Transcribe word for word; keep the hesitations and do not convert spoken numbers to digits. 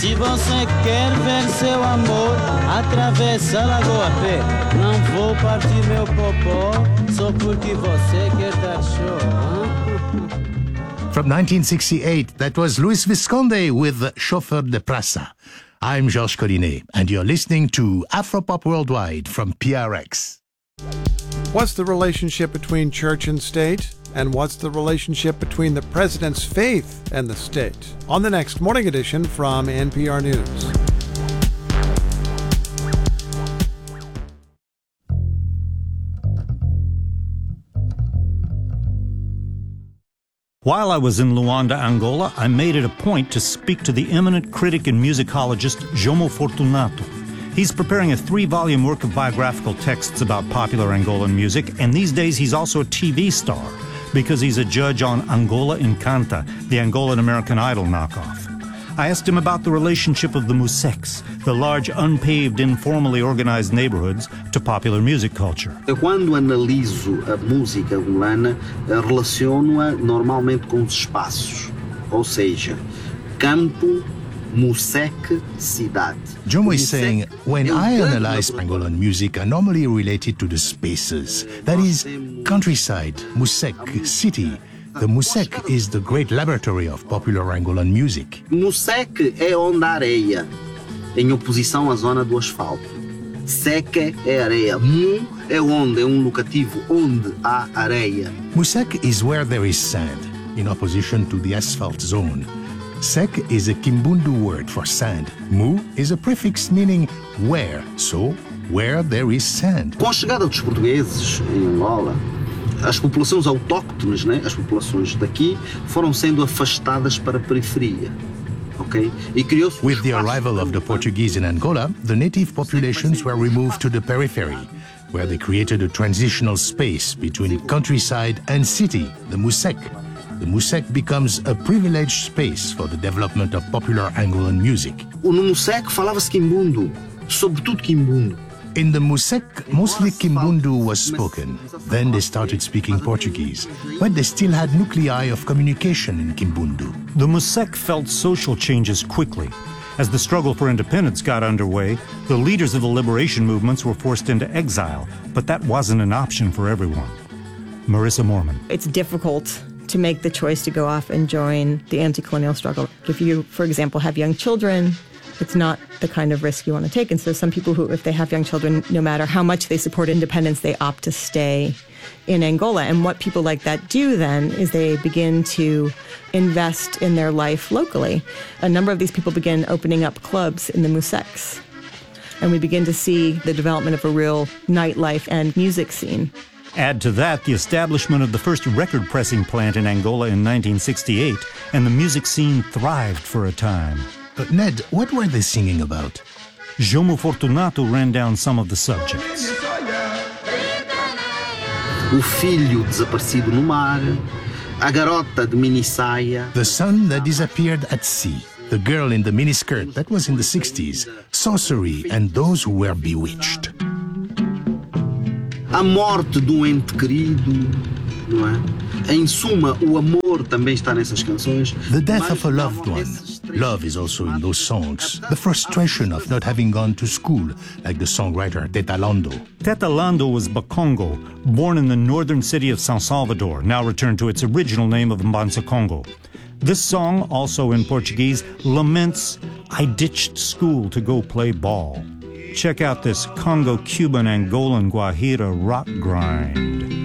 Se você quer ver seu amor, atravessa a lagoa P. Não vou partir meu popó só porque você quer dar show. Huh? From nineteen sixty-eight, that was Luis Visconde with Chauffeur de Praça. I'm Georges Collinet, and you're listening to Afropop Worldwide from P R X. What's the relationship between church and state? And what's the relationship between the president's faith and the state? On the next Morning Edition from N P R News. While I was in Luanda, Angola, I made it a point to speak to the eminent critic and musicologist Jomo Fortunato. He's preparing a three-volume work of biographical texts about popular Angolan music, and these days he's also a T V star because he's a judge on Angola Encanta, the Angolan American Idol knockoff. I asked him about the relationship of the Musecs, the large, unpaved, informally organized neighborhoods, to popular music culture. Quando analiso a música angolana, relaciono-a normalmente com os espaços, ou seja, campo, Musec, cidade. Jomo is saying, when I analyze Angolan music, I normally relate it to the spaces. That is, countryside, Musec, city. The Musec is the great laboratory of popular Angolan music. Musec é onde há areia, em oposição à zona do asfalto. Seca é areia. Mu é onde, é um locativo onde há areia. Musec is where there is sand, in opposition to the asphalt zone. Sec is a Kimbundu word for sand. Mu is a prefix meaning where, so where there is sand. Com a chegada dos portugueses em Angola, as populações autóctones, né, as populações daqui, foram sendo afastadas para a periferia. Okay? E criou-se With the arrival of the Portuguese in Angola, the native populations were removed to the periphery, where they created a transitional space between countryside and city, the Musec. The Musec becomes a privileged space for the development of popular Angolan music. No Musec falava-se Kimbundu, sobretudo Kimbundu. In the Musec, mostly Kimbundu was spoken. Then they started speaking Portuguese, but they still had nuclei of communication in Kimbundu. The Musec felt social changes quickly. As the struggle for independence got underway, the leaders of the liberation movements were forced into exile, but that wasn't an option for everyone. Marissa Morman. It's difficult to make the choice to go off and join the anti-colonial struggle. If you, for example, have young children, it's not the kind of risk you want to take. And so some people who, if they have young children, no matter how much they support independence, they opt to stay in Angola. And what people like that do then is they begin to invest in their life locally. A number of these people begin opening up clubs in the Musecs. And we begin to see the development of a real nightlife and music scene. Add to that the establishment of the first record pressing plant in Angola in nineteen sixty-eight, and the music scene thrived for a time. But Ned, what were they singing about? Jomo Fortunato ran down some of the subjects. O filho desaparecido no mar, a garota de minissaia. The son that disappeared at sea, the girl in the miniskirt, that was in the sixties, sorcery and those who were bewitched. A morte do ente querido, não é? Em suma, o amor também está nessas canções. The death of a loved one. Love is also in those songs. The frustration of not having gone to school, like the songwriter Teta Lando. Teta Lando was Bakongo, born in the northern city of San Salvador, now returned to its original name of Mbanza Congo. This song, also in Portuguese, laments, "I ditched school to go play ball." Check out this Congo-Cuban Angolan Guajira rock grind.